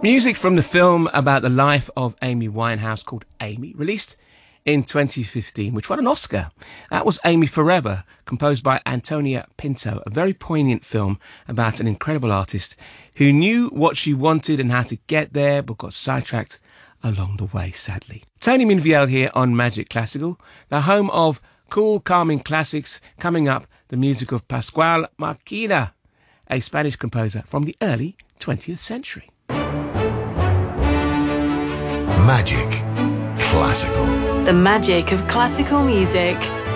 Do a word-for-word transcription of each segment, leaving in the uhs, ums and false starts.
Music from the film about the life of Amy Winehouse called Amy, released in twenty fifteen, which won an Oscar. That was Amy Forever, composed by Antonia Pinto, a very poignant film about an incredible artist who knew what she wanted and how to get there, but got sidetracked along the way, sadly. Tony Minviel here on Magic Classical, the home of cool, calming classics. Coming up, the music of Pascual Marquina, a Spanish composer from the early twentieth century. Magic Classical. The magic of classical music.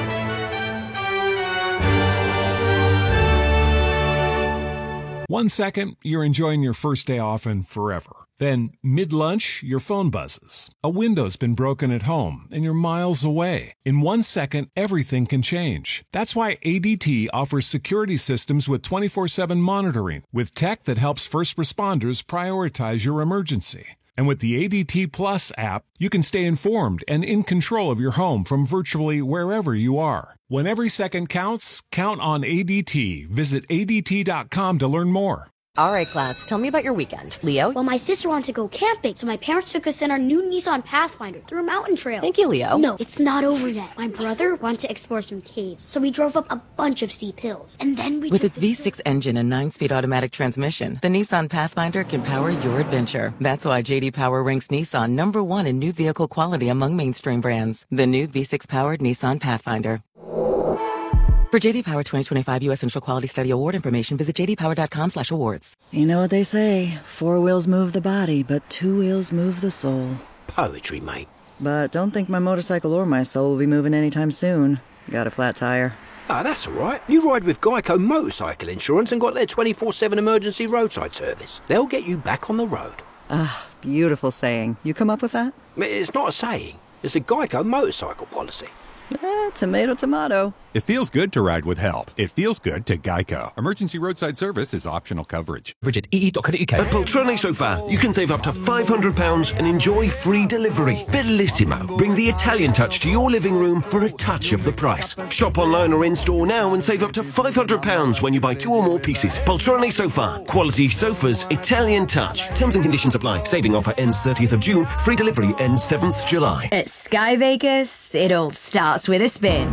One second, you're enjoying your first day off and forever. Then, mid-lunch, your phone buzzes. A window's been broken at home, and you're miles away. In one second, everything can change. That's why A D T offers security systems with twenty-four seven monitoring, with tech that helps first responders prioritize your emergency. And with the A D T Plus app, you can stay informed and in control of your home from virtually wherever you are. When every second counts, count on A D T. Visit A D T dot com to learn more. All right, class, tell me about your weekend. Leo? Well, my sister wanted to go camping, so my parents took us in our new Nissan Pathfinder through a mountain trail. Thank you, Leo. No, it's not over yet. My brother wanted to explore some caves, so we drove up a bunch of steep hills. And then we With took its V six engine and nine-speed automatic transmission, the Nissan Pathfinder can power your adventure. That's why J D Power ranks Nissan number one in new vehicle quality among mainstream brands. The new V six-powered Nissan Pathfinder. For J D Power twenty twenty-five U S Central Quality Study Award information, visit j d power dot com slash awards. You know what they say, four wheels move the body, but two wheels move the soul. Poetry, mate. But don't think my motorcycle or my soul will be moving anytime soon. Got a flat tire. Ah, that's all right. You ride with Geico Motorcycle Insurance and got their twenty-four seven emergency roadside service. They'll get you back on the road. Ah, beautiful saying. You come up with that? It's not a saying. It's a Geico motorcycle policy. Eh, tomato, tomato. It feels good to ride with help. It feels good to Geico. Emergency roadside service is optional coverage. Bridget, e e dot co dot u k. At Poltrone Sofa, you can save up to five hundred pounds and enjoy free delivery. Bellissimo. Bring the Italian touch to your living room for a touch of the price. Shop online or in-store now and save up to five hundred pounds when you buy two or more pieces. Poltrone Sofa. Quality sofas, Italian touch. Terms and conditions apply. Saving offer ends thirtieth of June. Free delivery ends seventh July. At Sky Vegas, it all starts with a spin.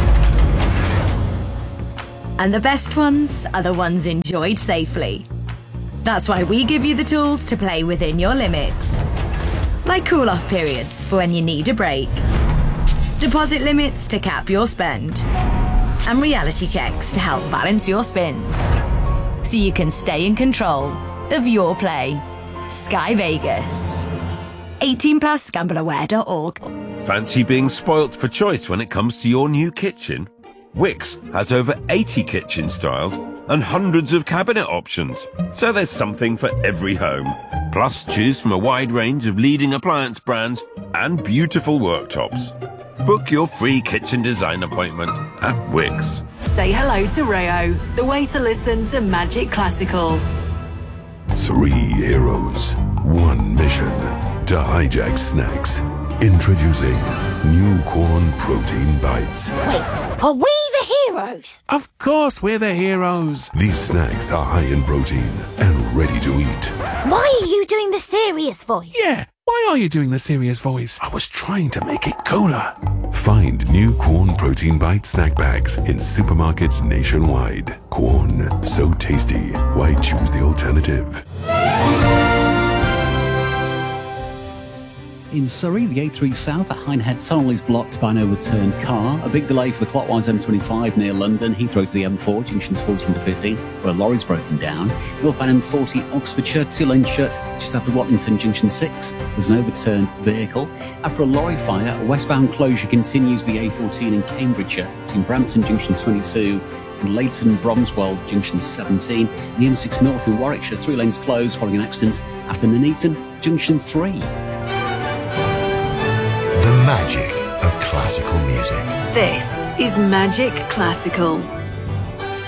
And the best ones are the ones enjoyed safely. That's why we give you the tools to play within your limits. Like cool-off periods for when you need a break. Deposit limits to cap your spend. And reality checks to help balance your spins. So you can stay in control of your play. Sky Vegas. eighteen plus, gamble aware dot org. Fancy being spoilt for choice when it comes to your new kitchen? Wickes has over eighty kitchen styles and hundreds of cabinet options, so there's something for every home. Plus, choose from a wide range of leading appliance brands and beautiful worktops. Book your free kitchen design appointment at Wickes. Say hello to Rayo, the way to listen to Magic Classical. Three heroes, one mission, to hijack snacks. Introducing New Corn Protein Bites. Wait, are we the heroes? Of course we're the heroes. These snacks are high in protein and ready to eat. Why are you doing the serious voice? Yeah, why are you doing the serious voice? I was trying to make it cooler. Find New Corn Protein Bite snack bags in supermarkets nationwide. Corn, so tasty. Why choose the alternative? In Surrey, the A three South at Hindhead Tunnel is blocked by an overturned car. A big delay for the clockwise M twenty-five near London. Heathrow to the M four, junctions fourteen to fifteen, where a lorry's broken down. Northbound M forty Oxfordshire, two lanes shut just after Watlington Junction six. There's an overturned vehicle. After a lorry fire, a westbound closure continues the A fourteen in Cambridgeshire between Brampton Junction twenty-two and Leighton Bromswell Junction seventeen. And the M six North in Warwickshire, three lanes closed following an accident after Nuneaton Junction three. The magic of classical music. This is Magic Classical.